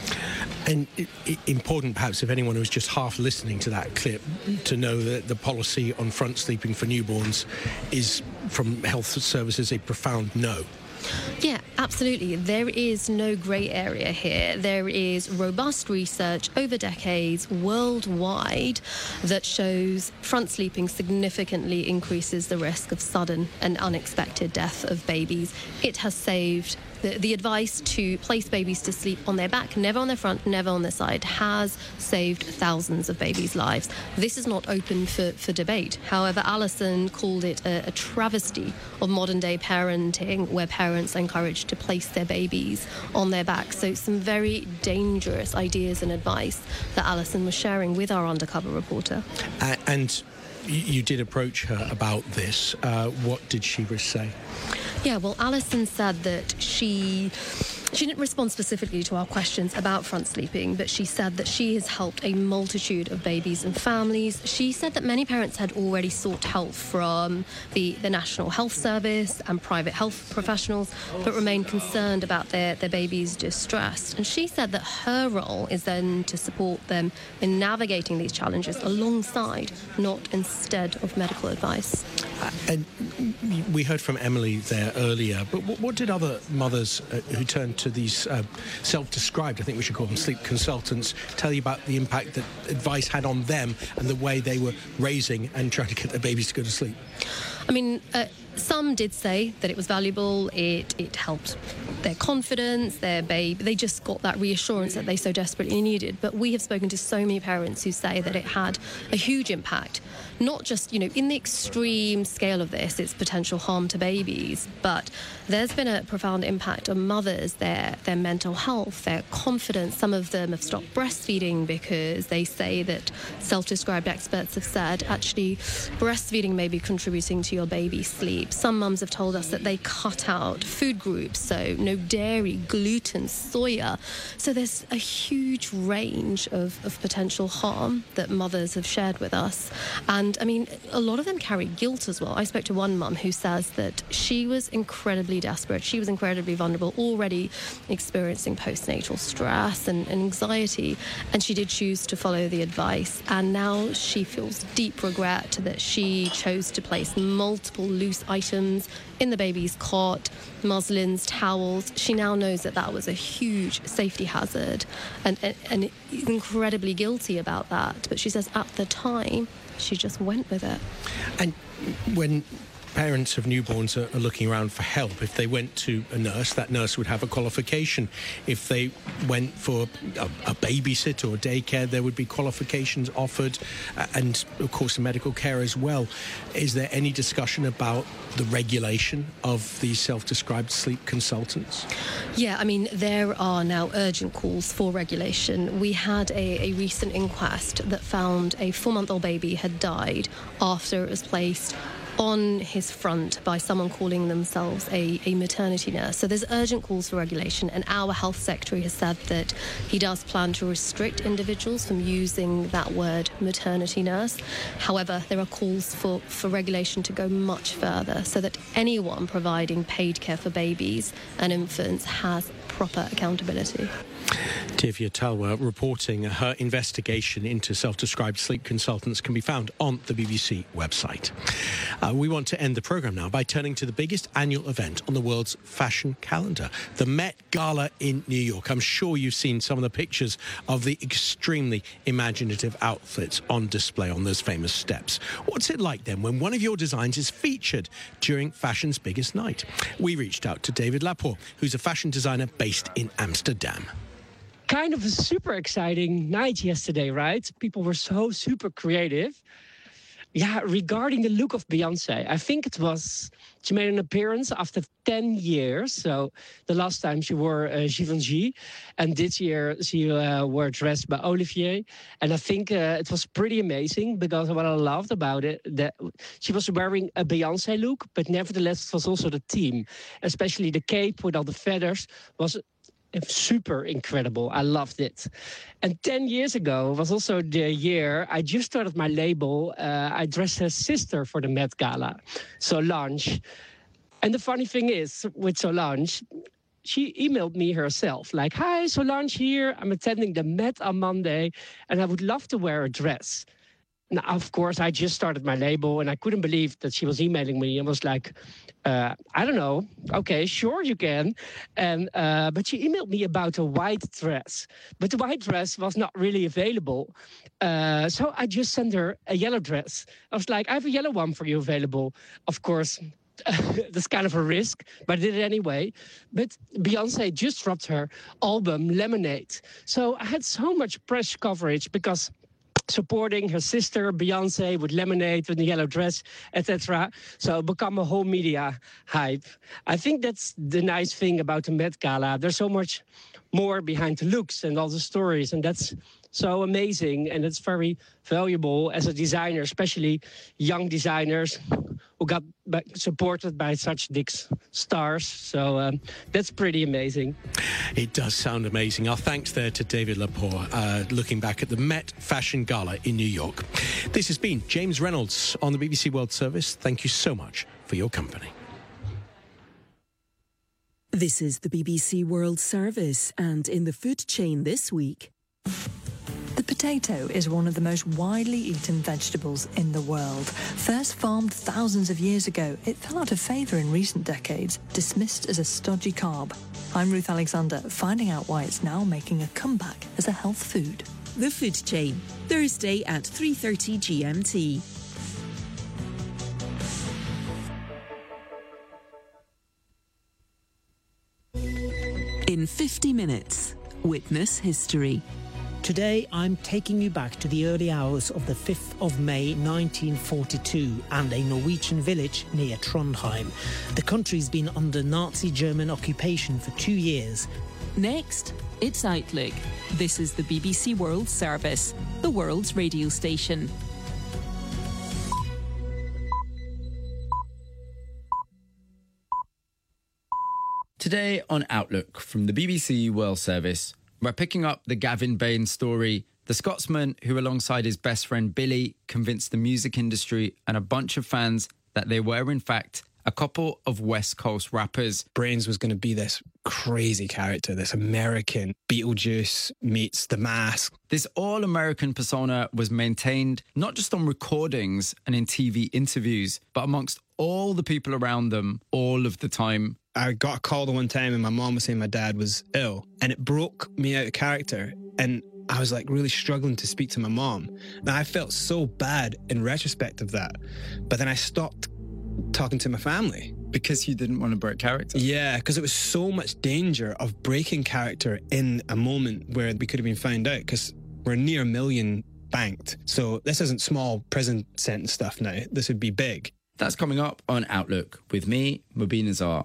And important, perhaps, if anyone was just half listening to that clip, to know that the policy on front sleeping for newborns is, from health services, a profound no. Yeah, absolutely. There is no grey area here. There is robust research over decades worldwide that shows front sleeping significantly increases the risk of sudden and unexpected death of babies. It has saved the advice to place babies to sleep on their back, never on their front, never on their side, has saved thousands of babies' lives. This is not open for debate. However, Alison called it a travesty of modern-day parenting, where parents are encouraged to place their babies on their back. So some very dangerous ideas and advice that Alison was sharing with our undercover reporter. And you did approach her about this. What did she say? Yeah, well, Alison said that she didn't respond specifically to our questions about front sleeping, but she said that she has helped a multitude of babies and families. She said that many parents had already sought help from the National Health Service and private health professionals, but remain concerned about their babies' distress. And she said that her role is then to support them in navigating these challenges alongside, not instead of medical advice. And we heard from Emily there earlier, but what did other mothers who turned to these self-described, I think we should call them, sleep consultants, tell you about the impact that advice had on them and the way they were raising and trying to get their babies to go to sleep? I mean, some did say that it was valuable, it helped their confidence, their baby. They just got that reassurance that they so desperately needed. But we have spoken to so many parents who say that it had a huge impact, not just, in the extreme scale of this, its potential harm to babies, but there's been a profound impact on mothers, their mental health, their confidence. Some of them have stopped breastfeeding because they say that self-described experts have said, actually, breastfeeding may be contributing to your baby's sleep. Some mums have told us that they cut out food groups, so no dairy, gluten, soya. So there's a huge range of potential harm that mothers have shared with us. And, I mean, a lot of them carry guilt as well. I spoke to one mum who says that she was incredibly desperate. She was incredibly vulnerable, already experiencing postnatal stress and anxiety, and she did choose to follow the advice. And now she feels deep regret that she chose to place multiple loose items in the baby's cot, muslins, towels. She now knows that was a huge safety hazard and is incredibly guilty about that. But she says at the time, she just went with it. And when parents of newborns are looking around for help. If they went to a nurse, that nurse would have a qualification. If they went for a babysitter or daycare, there would be qualifications offered, and of course medical care as well. Is there any discussion about the regulation of these self-described sleep consultants? Yeah, I mean, there are now urgent calls for regulation. We had a recent inquest that found a 4-month-old baby had died after it was placed on his front by someone calling themselves a maternity nurse. So there's urgent calls for regulation, and our health secretary has said that he does plan to restrict individuals from using that word maternity nurse. However, there are calls for regulation to go much further so that anyone providing paid care for babies and infants has proper accountability. Divya Talwar reporting. Her investigation into self-described sleep consultants can be found on the BBC website. We want to end the programme now by turning to the biggest annual event on the world's fashion calendar, the Met Gala in New York. I'm sure you've seen some of the pictures of the extremely imaginative outfits on display on those famous steps. What's it like then when one of your designs is featured during fashion's biggest night? We reached out to David Laporte, who's a fashion designer based in Amsterdam. Kind of a super exciting night yesterday, right? People were so super creative. Yeah, regarding the look of Beyoncé, I think she made an appearance after 10 years. So the last time she wore Givenchy, and this year she wore dressed by Olivier. And I think it was pretty amazing, because what I loved about it, that she was wearing a Beyoncé look, but nevertheless it was also the theme, especially the cape with all the feathers was super incredible. I loved it. And 10 years ago was also the year I just started my label. I dressed her sister for the Met Gala, Solange. And the funny thing is, with Solange, she emailed me herself, like, "Hi, Solange here. I'm attending the Met on Monday, and I would love to wear a dress." Now, of course, I just started my label, and I couldn't believe that she was emailing me and was like, I don't know. Okay, sure you can. And but she emailed me about a white dress. But the white dress was not really available. So I just sent her a yellow dress. I was like, "I have a yellow one for you available." Of course, that's kind of a risk, but I did it anyway. But Beyoncé just dropped her album, Lemonade. So I had so much press coverage because supporting her sister Beyoncé with Lemonade, with the yellow dress, etc. So it become a whole media hype. I think that's the nice thing about the Met Gala. There's so much more behind the looks and all the stories, and that's so amazing, and it's very valuable as a designer, especially young designers who got supported by such big stars. So that's pretty amazing. It does sound amazing. Our thanks there to David Laporte, looking back at the Met Fashion Gala in New York. This has been James Reynolds on the BBC World Service. Thank you so much for your company. This is the BBC World Service, and in the food chain this week... The potato is one of the most widely eaten vegetables in the world. First farmed thousands of years ago, it fell out of favour in recent decades, dismissed as a stodgy carb. I'm Ruth Alexander, finding out why it's now making a comeback as a health food. The Food Chain, Thursday at 3:30 GMT. In 50 minutes, witness history. Today, I'm taking you back to the early hours of the 5th of May 1942 and a Norwegian village near Trondheim. The country's been under Nazi German occupation for 2 years. Next, it's Outlook. This is the BBC World Service, the world's radio station. Today on Outlook from the BBC World Service, we're picking up the Gavin Bain story, the Scotsman who, alongside his best friend Billy, convinced the music industry and a bunch of fans that they were, in fact, a couple of West Coast rappers. Brains was going to be this crazy character, this American Beetlejuice meets The Mask. This all-American persona was maintained not just on recordings and in TV interviews, but amongst all the people around them all of the time. I got a call the one time and my mom was saying my dad was ill, and it broke me out of character, and I was like really struggling to speak to my mom. Now I felt so bad in retrospect of that, but then I stopped talking to my family. Because you didn't want to break character? Yeah, because it was so much danger of breaking character in a moment where we could have been found out, because we're near 1 million banked. So this isn't small prison sentence stuff now. This would be big. That's coming up on Outlook with me, Mubin Azar.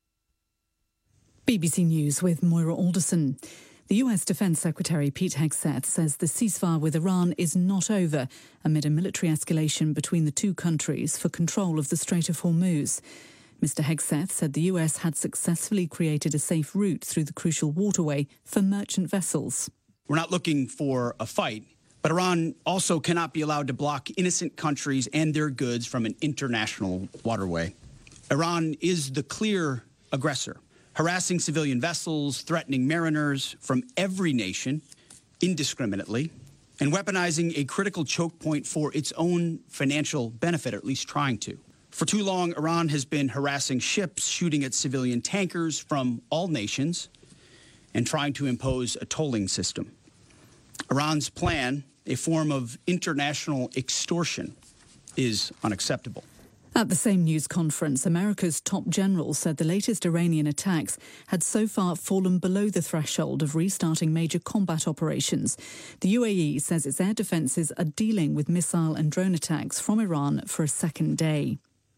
BBC News with Moira Alderson. The US Defence Secretary Pete Hegseth says the ceasefire with Iran is not over amid a military escalation between the two countries for control of the Strait of Hormuz. Mr. Hegseth said the US had successfully created a safe route through the crucial waterway for merchant vessels. We're not looking for a fight, but Iran also cannot be allowed to block innocent countries and their goods from an international waterway. Iran is the clear aggressor, harassing civilian vessels, threatening mariners from every nation indiscriminately, and weaponizing a critical choke point for its own financial benefit, or at least trying to. For too long, Iran has been harassing ships, shooting at civilian tankers from all nations, and trying to impose a tolling system. Iran's plan, a form of international extortion, is unacceptable. At the same news conference, America's top general said the latest Iranian attacks had so far fallen below the threshold of restarting major combat operations. The UAE says its air defences are dealing with missile and drone attacks from Iran for a second day.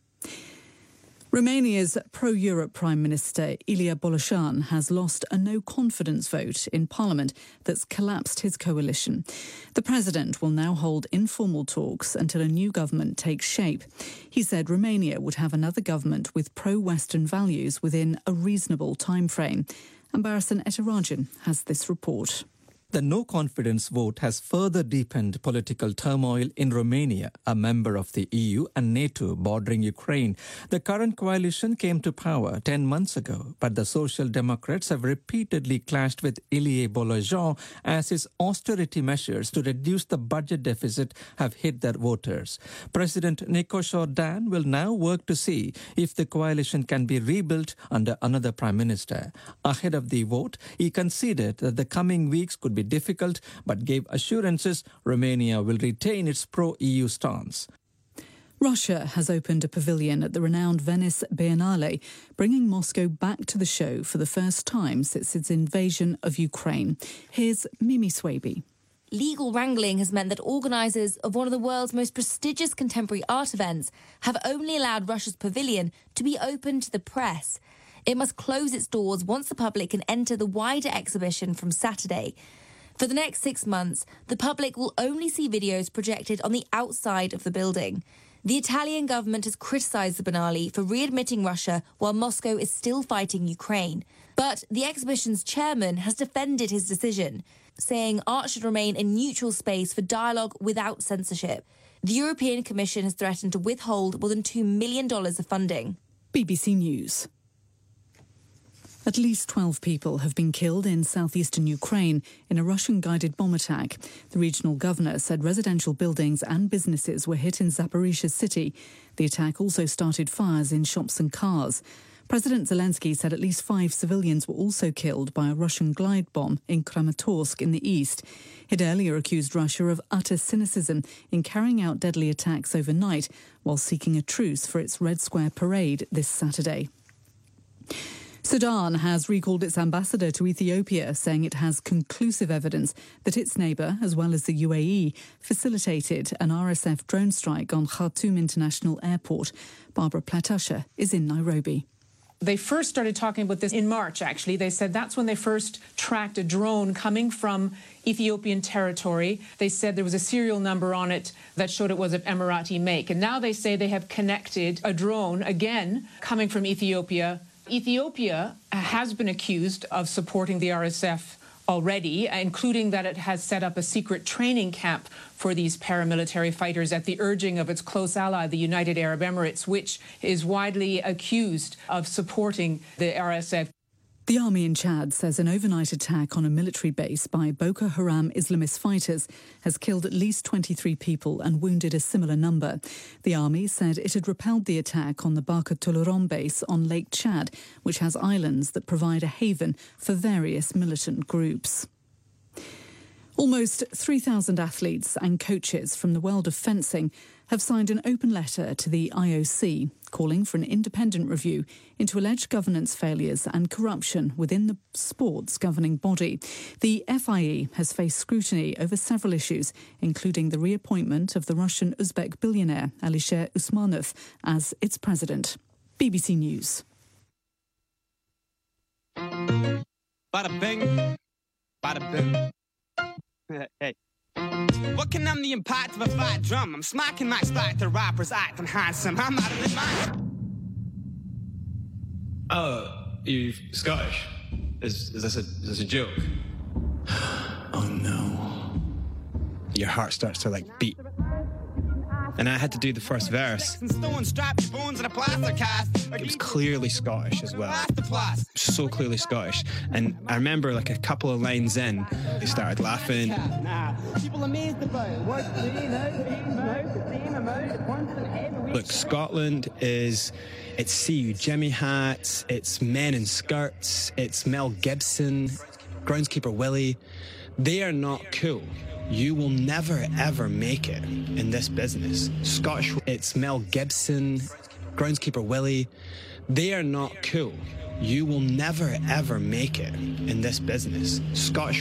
Romania's pro-Europe Prime Minister Ilie Boloșan has lost a no-confidence vote in Parliament that's collapsed his coalition. The president will now hold informal talks until a new government takes shape. He said Romania would have another government with pro-Western values within a reasonable timeframe. Ambarasan Etarajan has this report. The no-confidence vote has further deepened political turmoil in Romania, a member of the EU and NATO bordering Ukraine. The current coalition came to power 10 months ago, but the Social Democrats have repeatedly clashed with Ilie Boloșan as his austerity measures to reduce the budget deficit have hit their voters. President Nico Jordan will now work to see if the coalition can be rebuilt under another prime minister. Ahead of the vote, he conceded that the coming weeks could be difficult, but gave assurances Romania will retain its pro-EU stance. Russia has opened a pavilion at the renowned Venice Biennale, bringing Moscow back to the show for the first time since its invasion of Ukraine. Here's Mimi Swaby. Legal wrangling has meant that organisers of one of the world's most prestigious contemporary art events have only allowed Russia's pavilion to be open to the press. It must close its doors once the public can enter the wider exhibition from Saturday. For the next 6 months, the public will only see videos projected on the outside of the building. The Italian government has criticised the Biennale for readmitting Russia while Moscow is still fighting Ukraine. But the exhibition's chairman has defended his decision, saying art should remain a neutral space for dialogue without censorship. The European Commission has threatened to withhold more than $2 million of funding. BBC News. At least 12 people have been killed in southeastern Ukraine in a Russian-guided bomb attack. The regional governor said residential buildings and businesses were hit in Zaporizhzhia city. The attack also started fires in shops and cars. President Zelensky said at least 5 civilians were also killed by a Russian glide bomb in Kramatorsk in the east. He'd earlier accused Russia of utter cynicism in carrying out deadly attacks overnight while seeking a truce for its Red Square parade this Saturday. Sudan has recalled its ambassador to Ethiopia, saying it has conclusive evidence that its neighbour, as well as the UAE, facilitated an RSF drone strike on Khartoum International Airport. Barbara Platasha is in Nairobi. They first started talking about this in March, actually. They said that's when they first tracked a drone coming from Ethiopian territory. They said there was a serial number on it that showed it was of Emirati make. And now they say they have connected a drone, again, coming from Ethiopia. Ethiopia has been accused of supporting the RSF already, including that it has set up a secret training camp for these paramilitary fighters at the urging of its close ally, the United Arab Emirates, which is widely accused of supporting the RSF. The army in Chad says an overnight attack on a military base by Boko Haram Islamist fighters has killed at least 23 people and wounded a similar number. The army said it had repelled the attack on the Baka Toloron base on Lake Chad, which has islands that provide a haven for various militant groups. Almost 3,000 athletes and coaches from the world of fencing have signed an open letter to the IOC calling for an independent review into alleged governance failures and corruption within the sport's governing body. The FIE has faced scrutiny over several issues, including the reappointment of the Russian Uzbek billionaire Alisher Usmanov as its president. BBC News. Bada bing, bada bing. Hey. What can I'm the impact of a fat drum? I'm smacking my splat to rappers acting handsome. I'm out of my mind. Oh, you Scottish? Is this a joke? Oh no. Your heart starts to beat. And I had to do the first verse. It was clearly Scottish as well. So clearly Scottish. And I remember a couple of lines in, they started laughing. Look, Scotland it's CU Jimmy hats, it's men in skirts, it's Mel Gibson, groundskeeper Willie. They are not cool. You will never, ever make it in this business. Scottish, it's Mel Gibson, groundskeeper Willie. They are not cool. You will never, ever make it in this business. Scottish